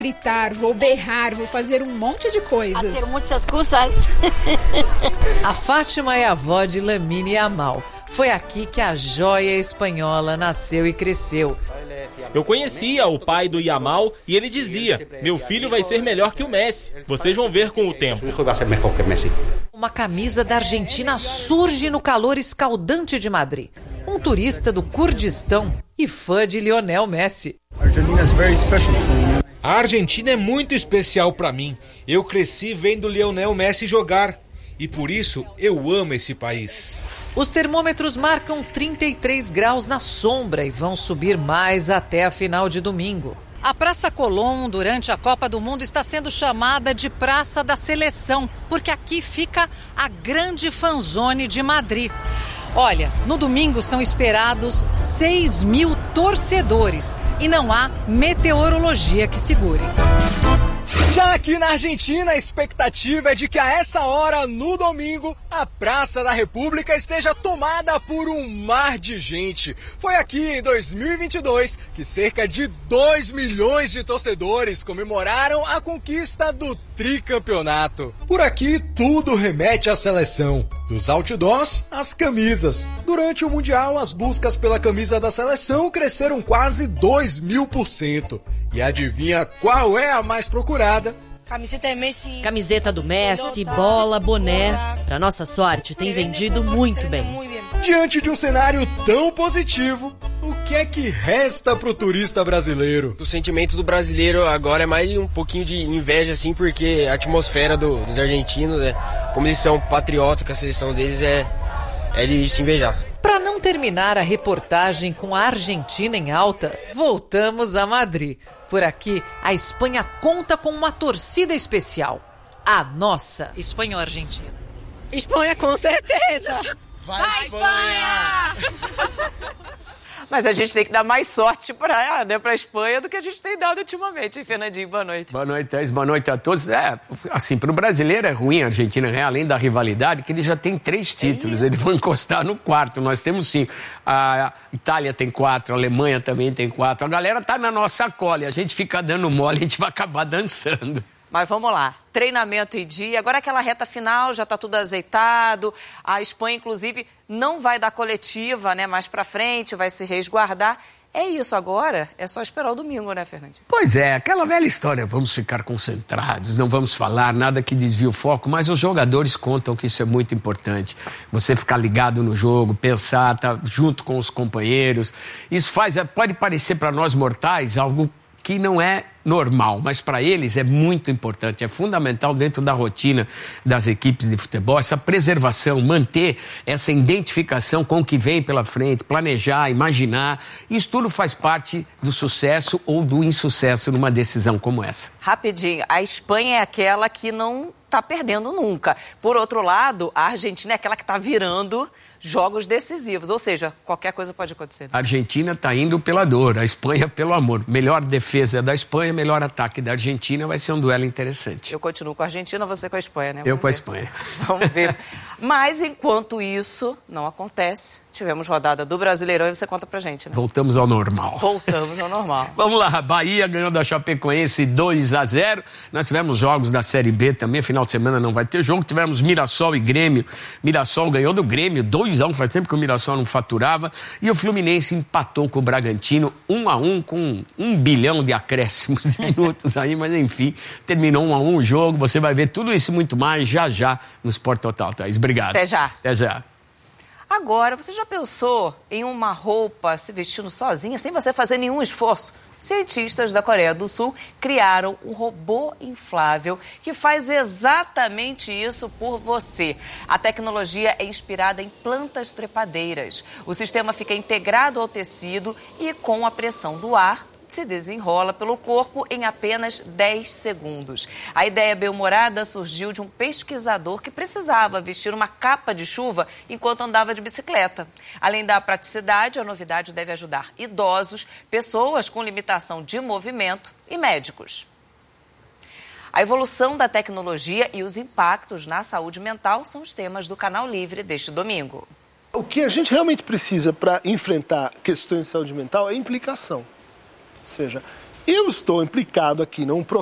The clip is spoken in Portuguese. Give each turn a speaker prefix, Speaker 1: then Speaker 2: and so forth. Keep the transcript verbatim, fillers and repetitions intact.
Speaker 1: gritar, vou berrar, vou fazer um monte de coisas.
Speaker 2: Fazer muitas coisas.
Speaker 3: A Fátima é a avó de Lamine Yamal. Foi aqui que a joia espanhola nasceu e cresceu.
Speaker 4: Eu conhecia o pai do Yamal e ele dizia, meu filho vai ser melhor que o Messi. Vocês vão ver com o tempo.
Speaker 3: Uma camisa da Argentina surge no calor escaldante de Madrid. Um turista do Kurdistão e fã de Lionel Messi.
Speaker 5: A Argentina é muito especial para mim. Eu cresci vendo Lionel Messi jogar e por isso eu amo esse país.
Speaker 3: Os termômetros marcam trinta e três graus na sombra e vão subir mais até a final de domingo. A Praça Colón, durante a Copa do Mundo, está sendo chamada de Praça da Seleção, porque aqui fica a grande fanzone de Madrid. Olha, no domingo são esperados seis mil torcedores e não há meteorologia que segure.
Speaker 6: Já aqui na Argentina, a expectativa é de que a essa hora, no domingo, a Praça da República esteja tomada por um mar de gente. Foi aqui em dois mil e vinte e dois que cerca de dois milhões de torcedores comemoraram a conquista do tricampeonato. Por aqui, tudo remete à seleção. Dos outdoors às camisas. Durante o Mundial, as buscas pela camisa da seleção cresceram quase dois mil por cento. E adivinha qual é a mais procurada?
Speaker 7: Camiseta Messi.
Speaker 8: Camiseta do Messi, bola, boné. Pra nossa sorte, tem vendido muito bem.
Speaker 6: Diante de um cenário tão positivo, o que é que resta pro turista brasileiro?
Speaker 9: O sentimento do brasileiro agora é mais um pouquinho de inveja, assim, porque a atmosfera do, dos argentinos, né, como eles são patriotas com a seleção deles, é, é de se invejar.
Speaker 3: Para não terminar a reportagem com a Argentina em alta, voltamos a Madrid. Por aqui, a Espanha conta com uma torcida especial. A nossa.
Speaker 8: Espanha ou Argentina?
Speaker 7: Espanha, com certeza!
Speaker 10: Vai, Vai Espanha!
Speaker 11: Mas a gente tem que dar mais sorte para né, a Espanha do que a gente tem dado ultimamente, hein, Fernandinho? Boa noite.
Speaker 12: Boa noite, Thais. Boa noite a todos. É, assim, para o brasileiro é ruim a Argentina, né? Além da rivalidade, que ele já tem três títulos. É Eles vão encostar no quarto. Nós temos cinco. A Itália tem quatro, a Alemanha também tem quatro. A galera tá na nossa cola e a gente fica dando mole, a gente vai acabar dançando.
Speaker 11: Mas vamos lá, treinamento em dia, agora aquela reta final, já está tudo azeitado, a Espanha, inclusive, não vai dar coletiva, né, mais para frente, vai se resguardar. É isso agora, é só esperar o domingo, né, Fernandinho?
Speaker 12: Pois é, aquela velha história, vamos ficar concentrados, não vamos falar nada que desvie o foco, mas os jogadores contam que isso é muito importante. Você ficar ligado no jogo, pensar, tá junto com os companheiros, isso faz, pode parecer para nós mortais algo que não é normal, mas para eles é muito importante, é fundamental dentro da rotina das equipes de futebol, essa preservação, manter essa identificação com o que vem pela frente, planejar, imaginar, isso tudo faz parte do sucesso ou do insucesso numa decisão como essa.
Speaker 11: Rapidinho, a Espanha é aquela que não está perdendo nunca. Por outro lado, a Argentina é aquela que está virando jogos decisivos, ou seja, qualquer coisa pode acontecer.
Speaker 12: A Argentina está indo pela dor, a Espanha pelo amor. Melhor defesa da Espanha, melhor ataque da Argentina, vai ser um duelo interessante.
Speaker 11: Eu continuo com a Argentina, você com a Espanha, né?
Speaker 12: Eu
Speaker 11: Vamos
Speaker 12: com a
Speaker 11: ver.
Speaker 12: Espanha.
Speaker 11: Vamos ver. Mas, enquanto isso não acontece, tivemos rodada do Brasileirão e você conta pra gente, né?
Speaker 12: Voltamos ao normal.
Speaker 11: Voltamos ao normal.
Speaker 12: Vamos lá, Bahia ganhou da Chapecoense dois a zero. Nós tivemos jogos da Série B também, final de semana não vai ter jogo. Tivemos Mirassol e Grêmio. Mirassol ganhou do Grêmio dois a um, faz tempo que o Mirassol não faturava. E o Fluminense empatou com o Bragantino um a um, com um bilhão de acréscimos de minutos aí, mas enfim, terminou um a um o jogo. Você vai ver tudo isso e muito mais já já no Sport Total, Thaís. Obrigado.
Speaker 11: Até já.
Speaker 12: Até já.
Speaker 11: Agora, você já pensou em uma roupa se vestindo sozinha, sem você fazer nenhum esforço? Cientistas da Coreia do Sul criaram um robô inflável que faz exatamente isso por você. A tecnologia é inspirada em plantas trepadeiras. O sistema fica integrado ao tecido e, com a pressão do ar, se desenrola pelo corpo em apenas dez segundos. A ideia bem-humorada surgiu de um pesquisador que precisava vestir uma capa de chuva enquanto andava de bicicleta. Além da praticidade, a novidade deve ajudar idosos, pessoas com limitação de movimento e médicos. A evolução da tecnologia e os impactos na saúde mental são os temas do Canal Livre deste domingo.
Speaker 13: O que a gente realmente precisa para enfrentar questões de saúde mental é implicação. Ou seja,
Speaker 2: Eu estou implicado aqui num